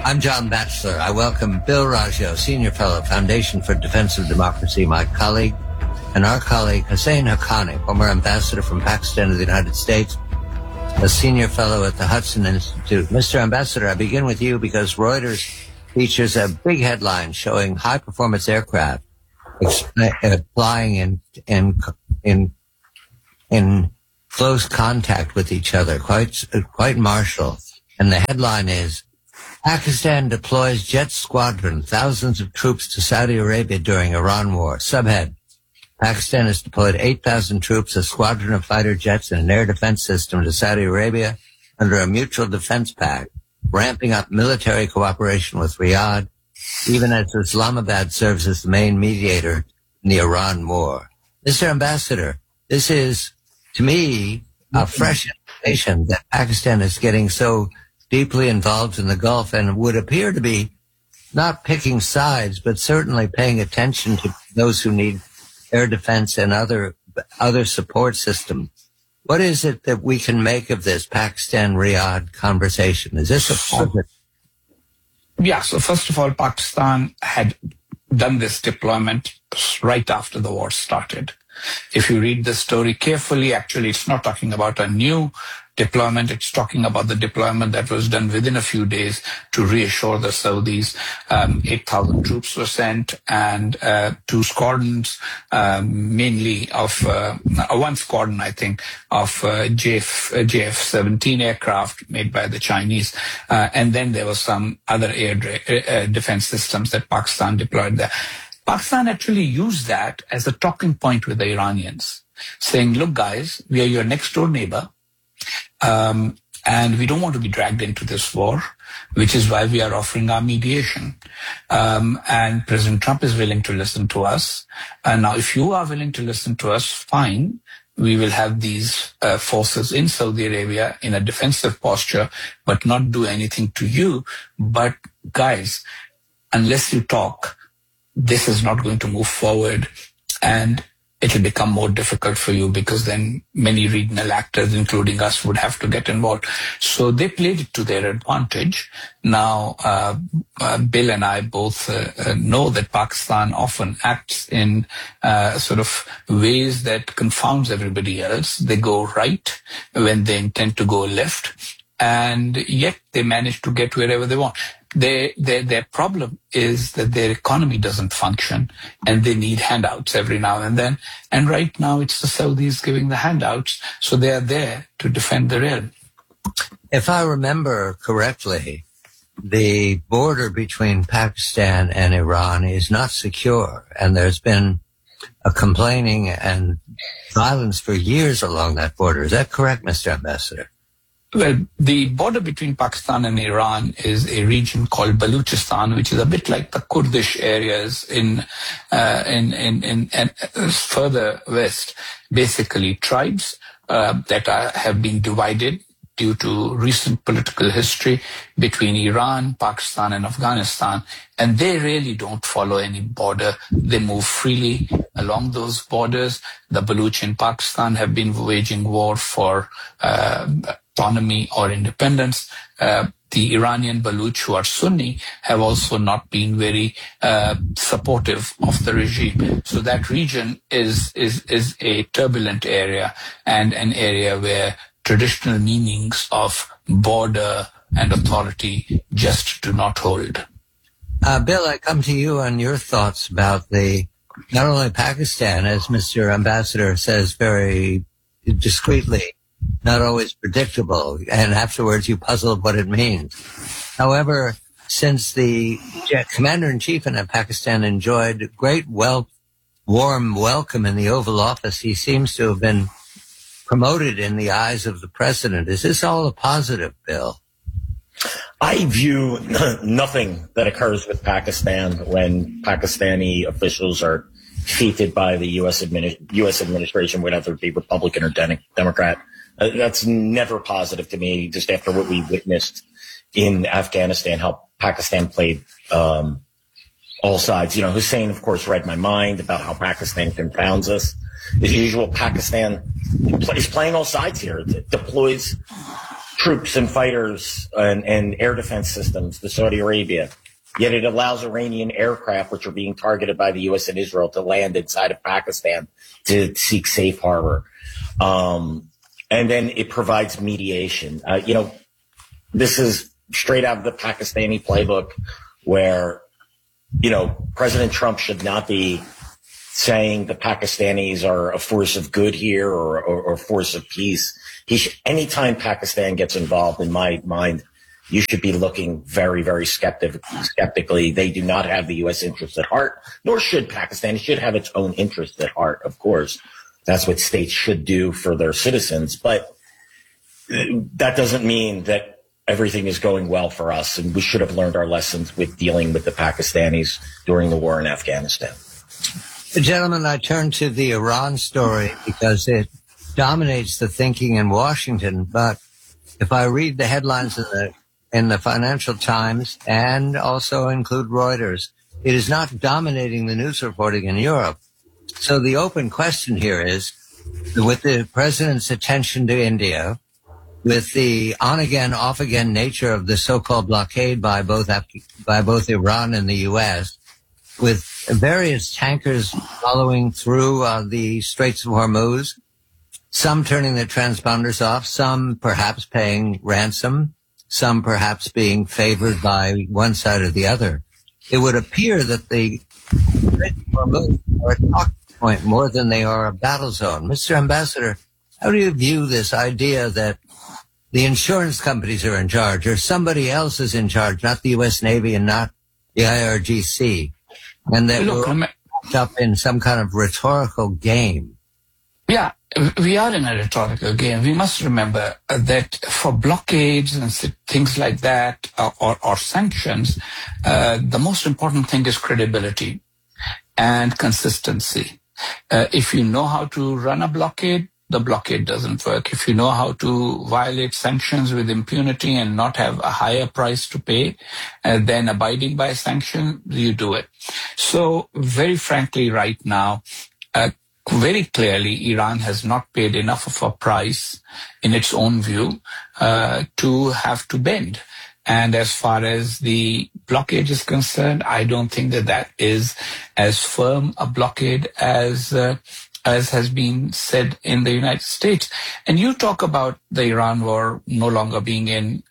I'm John Batchelor. I welcome Bill Raggio, Senior Fellow, Foundation for Defense of Democracy, my colleague, and our colleague Hussein Haqqani, former ambassador from Pakistan to the United States, a Senior Fellow at the Hudson Institute. Mr. Ambassador, I begin with you because Reuters features a big headline showing high-performance aircraft flying in close contact with each other, quite martial. And the headline is, Pakistan deploys jet squadron, thousands of troops to Saudi Arabia during Iran war. Subhead, Pakistan has deployed 8,000 troops, a squadron of fighter jets, and an air defense system to Saudi Arabia under a mutual defense pact, ramping up military cooperation with Riyadh, even as Islamabad serves as the main mediator in the Iran war. Mr. Ambassador, this is, to me, a fresh information that Pakistan is getting so deeply involved in the Gulf and would appear to be not picking sides, but certainly paying attention to those who need air defense and other support systems. What is it that we can make of this Pakistan-Riyadh conversation? Is this a positive? Yeah, so first of all, Pakistan had done this deployment right after the war started. If you read the story carefully, actually, it's not talking about a new deployment. It's talking about the deployment that was done within a few days to reassure the Saudis. 8,000 troops were sent and 2 squadrons, mainly of one squadron, I think, of JF-17 aircraft made by the Chinese. And then there was some other air defense systems that Pakistan deployed there. Pakistan actually used that as a talking point with the Iranians, saying, look, guys, we are your next door neighbor. And we don't want to be dragged into this war, which is why we are offering our mediation. And President Trump is willing to listen to us. And now, if you are willing to listen to us, fine. We will have these forces in Saudi Arabia in a defensive posture, but not do anything to you. But guys, unless you talk, this is not going to move forward. And it will become more difficult for you because then many regional actors, including us, would have to get involved. So they played it to their advantage. Now, Bill and I both know that Pakistan often acts in sort of ways that confounds everybody else. They go right when they intend to go left, and yet they manage to get wherever they want. Their problem is that their economy doesn't function and they need handouts every now and then. And right now it's the Saudis giving the handouts. So they are there to defend the realm. If I remember correctly, the border between Pakistan and Iran is not secure. And there's been a complaining and violence for years along that border. Is that correct, Mr. Ambassador? Well, the border between Pakistan and Iran is a region called Baluchistan, which is a bit like the Kurdish areas in further west. Basically, tribes that have been divided due to recent political history between Iran, Pakistan, and Afghanistan. And they really don't follow any border. They move freely along those borders. The Baluch in Pakistan have been waging war for autonomy or independence. The Iranian Baluch, who are Sunni, have also not been very supportive of the regime. So that region is a turbulent area and an area where traditional meanings of border and authority just do not hold. Bill, I come to you on your thoughts about not only Pakistan, as Mr. Ambassador says very discreetly, not always predictable, and afterwards you puzzled what it means. However, since the Commander-in-Chief in Pakistan enjoyed great warm welcome in the Oval Office, he seems to have been promoted in the eyes of the president. Is this all a positive, Bill? I view nothing that occurs with Pakistan when Pakistani officials are treated by the U.S. administration, whether it be Republican or Democrat. That's never positive to me, just after what we witnessed in Afghanistan, how Pakistan played all sides. You know, Hussein, of course, read my mind about how Pakistan confounds us. As usual, Pakistan is playing all sides here. It deploys troops and fighters and air defense systems to Saudi Arabia. Yet it allows Iranian aircraft, which are being targeted by the U.S. and Israel, to land inside of Pakistan to seek safe harbor. And then it provides mediation. This is straight out of the Pakistani playbook where, President Trump should not be saying the Pakistanis are a force of good here or a force of peace. Anytime Pakistan gets involved, in my mind, you should be looking very, very skeptically. They do not have the U.S. interest at heart, nor should Pakistan. It should have its own interest at heart, of course. That's what states should do for their citizens. But that doesn't mean that everything is going well for us, and we should have learned our lessons with dealing with the Pakistanis during the war in Afghanistan. Gentlemen, I turn to the Iran story because it dominates the thinking in Washington. But if I read the headlines in the Financial Times and also include Reuters, it is not dominating the news reporting in Europe. So the open question here is, with the president's attention to India, with the on-again, off-again nature of the so-called blockade by both Iran and the U.S., with various tankers following through the Straits of Hormuz, some turning their transponders off, some perhaps paying ransom, some perhaps being favored by one side or the other. It would appear that the Straits of Hormuz are a talking point more than they are a battle zone. Mr. Ambassador, how do you view this idea that the insurance companies are in charge, or somebody else is in charge, not the U.S. Navy and not the IRGC, and that we're wrapped up in some kind of rhetorical game? Yeah, we are in a rhetorical game. We must remember that for blockades and things like that, or sanctions, the most important thing is credibility and consistency. If you know how to run a blockade, the blockade doesn't work. If you know how to violate sanctions with impunity and not have a higher price to pay than abiding by a sanction, you do it. So very frankly, right now, very clearly, Iran has not paid enough of a price, in its own view, to have to bend. And as far as the blockade is concerned, I don't think that is as firm a blockade as has been said in the United States. And you talk about the Iran war no longer being in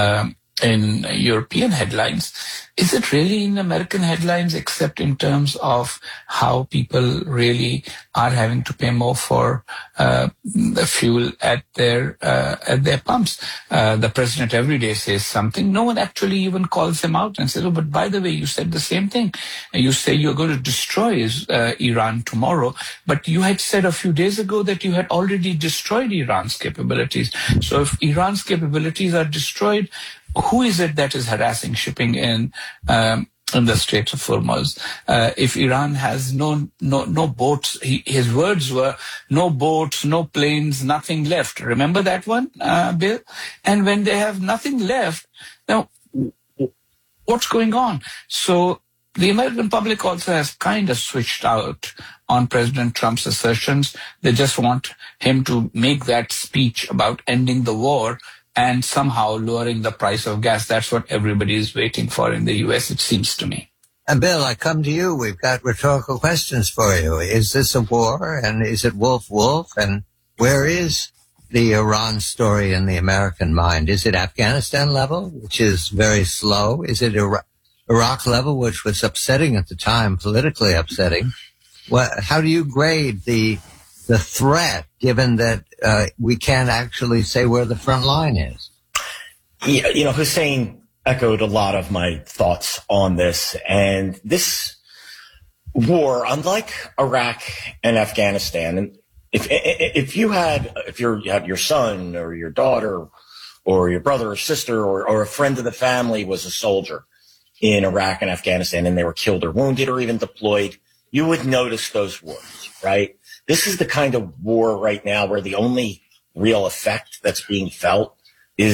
European headlines. Is it really in American headlines, except in terms of how people really are having to pay more for the fuel at their pumps? The president every day says something. No one actually even calls him out and says, "Oh, but by the way, you said the same thing. You say you're going to destroy Iran tomorrow, but you had said a few days ago that you had already destroyed Iran's capabilities. So if Iran's capabilities are destroyed, who is it that is harassing shipping in the Straits of Hormuz? If Iran has no boats, his words were no boats, no planes, nothing left. Remember that one, Bill? And when they have nothing left, now what's going on? So the American public also has kind of switched out on President Trump's assertions. They just want him to make that speech about ending the war and somehow lowering the price of gas. That's what everybody is waiting for in the U.S., it seems to me. And Bill, I come to you. We've got rhetorical questions for you. Is this a war? And is it wolf-wolf? And where is the Iran story in the American mind? Is it Afghanistan level, which is very slow? Is it Iraq level, which was upsetting at the time, politically upsetting? How do you grade the threat, given that we can't actually say where the front line is? Yeah, Hussein echoed a lot of my thoughts on this. And this war, unlike Iraq and Afghanistan, and if you had your son or your daughter or your brother or sister or a friend of the family was a soldier in Iraq and Afghanistan and they were killed or wounded or even deployed, you would notice those wars, right? This is the kind of war right now where the only real effect that's being felt is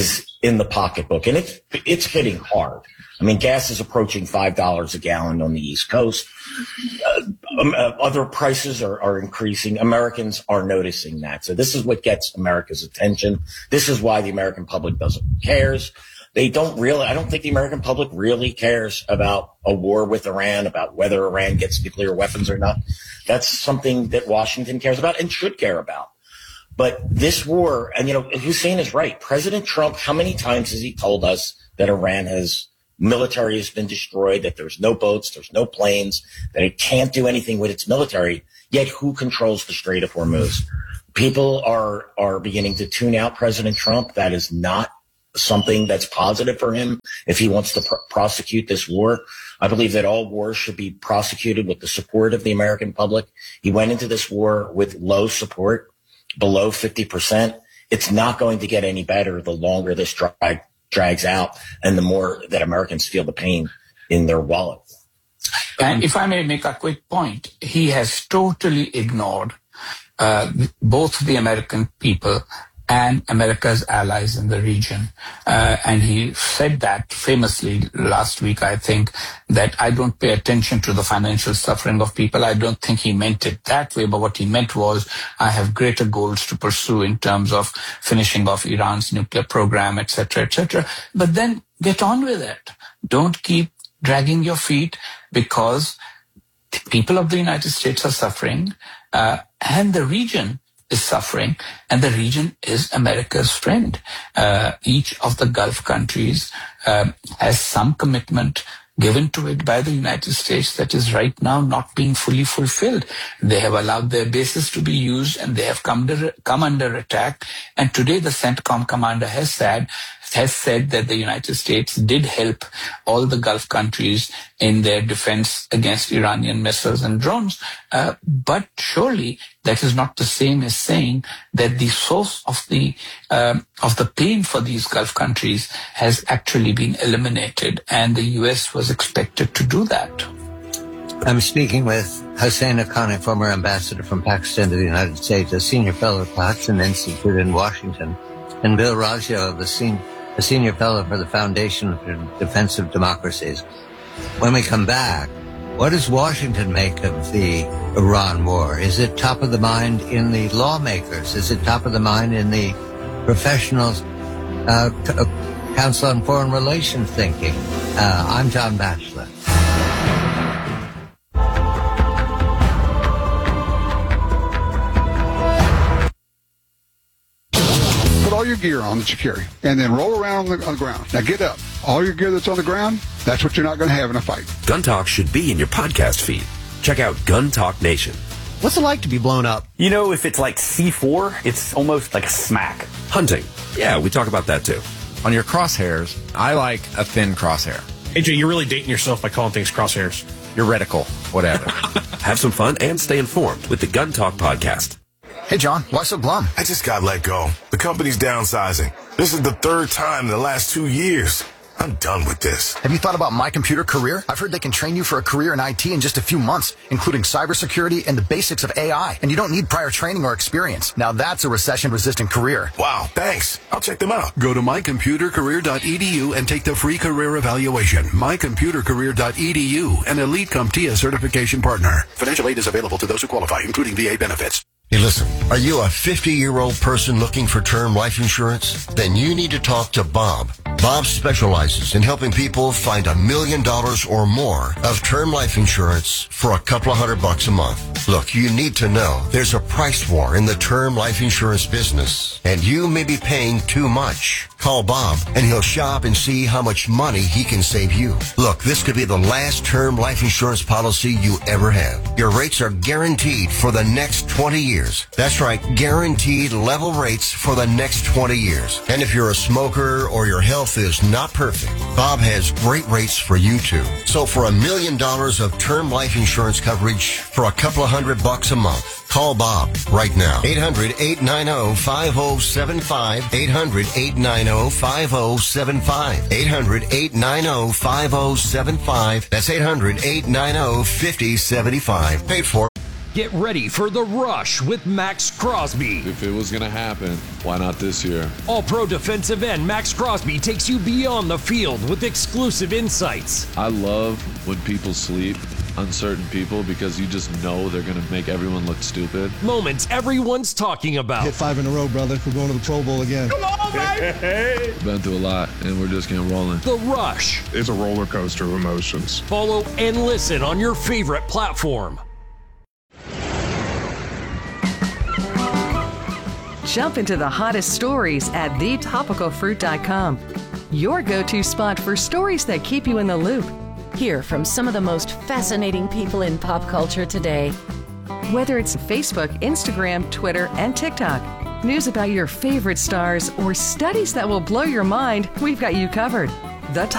in the pocketbook, and it's hitting hard. I mean, gas is approaching $5 a gallon on the East Coast. Other prices are increasing. Americans are noticing that. So this is what gets America's attention. This is why the American public cares. I don't think the American public really cares about a war with Iran, about whether Iran gets nuclear weapons or not. That's something that Washington cares about and should care about. But this war, and Hussein is right. President Trump, how many times has he told us that military has been destroyed, that there's no boats, there's no planes, that it can't do anything with its military, yet who controls the Strait of Hormuz? People are beginning to tune out President Trump. That is not something that's positive for him if he wants to prosecute this war. I believe that all wars should be prosecuted with the support of the American public. He went into this war with low support, below 50%. It's not going to get any better the longer this drags out and the more that Americans feel the pain in their wallet. And if I may make a quick point, he has totally ignored both the American people and America's allies in the region. And he said that famously last week, I think, that I don't pay attention to the financial suffering of people. I don't think he meant it that way, but what he meant was I have greater goals to pursue in terms of finishing off Iran's nuclear program, et cetera, et cetera. But then get on with it. Don't keep dragging your feet, because the people of the United States are suffering, and the region is suffering, and the region is America's friend. Each of the Gulf countries has some commitment given to it by the United States that is right now not being fully fulfilled. They have allowed their bases to be used, and they have come under attack. And today the CENTCOM commander has said that the United States did help all the Gulf countries in their defense against Iranian missiles and drones. But surely that is not the same as saying that the source of the pain for these Gulf countries has actually been eliminated, and the U.S. was expected to do that. I'm speaking with Hussein Haqqani, former ambassador from Pakistan to the United States, a senior fellow at the Hudson Institute in Washington, and Bill Raggio, a senior fellow for the Foundation for Defense of Democracies. When we come back, what does Washington make of the Iran war? Is it top of the mind in the lawmakers? Is it top of the mind in the professionals, Council on Foreign Relations thinking? I'm John Batchelor. All your gear on that you carry, and then roll around on the ground. Now get up. All your gear that's on the ground, that's what you're not going to have in a fight. Gun Talk should be in your podcast feed. Check out Gun Talk Nation. What's it like to be blown up? If it's like C4, it's almost like a smack. Hunting. Yeah, we talk about that too. On your crosshairs, I like a thin crosshair. AJ, you're really dating yourself by calling things crosshairs. Your reticle, whatever. Have some fun and stay informed with the Gun Talk podcast. Hey, John, why so glum? I just got let go. The company's downsizing. This is the third time in the last 2 years. I'm done with this. Have you thought about My Computer Career? I've heard they can train you for a career in IT in just a few months, including cybersecurity and the basics of AI. And you don't need prior training or experience. Now that's a recession-resistant career. Wow, thanks. I'll check them out. Go to mycomputercareer.edu and take the free career evaluation. mycomputercareer.edu, an Elite CompTIA certification partner. Financial aid is available to those who qualify, including VA benefits. Hey, listen, are you a 50-year-old person looking for term life insurance? Then you need to talk to Bob. Bob specializes in helping people find $1 million or more of term life insurance for a couple of $100 a month. Look, you need to know there's a price war in the term life insurance business, and you may be paying too much. Call Bob, and he'll shop and see how much money he can save you. Look, this could be the last term life insurance policy you ever have. Your rates are guaranteed for the next 20 years. That's right, guaranteed level rates for the next 20 years. And if you're a smoker or your health is not perfect, Bob has great rates for you too. So for $1 million of term life insurance coverage for a couple of $100 a month, call Bob right now. 800-890-5075. 800-890-5075. 800-890-5075. That's 800-890-5075. Paid for Get ready for The Rush with Max Crosby. If it was going to happen, why not this year? All-Pro defensive end Max Crosby takes you beyond the field with exclusive insights. I love when people sleep on certain people because you just know they're going to make everyone look stupid. Moments everyone's talking about. Hit 5 in a row, brother. We're going to the Pro Bowl again. Come on, baby! Been through a lot, and we're just getting rolling. The Rush. It's a roller coaster of emotions. Follow and listen on your favorite platform. Jump into the hottest stories at thetopicalfruit.com. Your go-to spot for stories that keep you in the loop. Hear from some of the most fascinating people in pop culture today. Whether it's Facebook, Instagram, Twitter, and TikTok, news about your favorite stars, or studies that will blow your mind, we've got you covered. The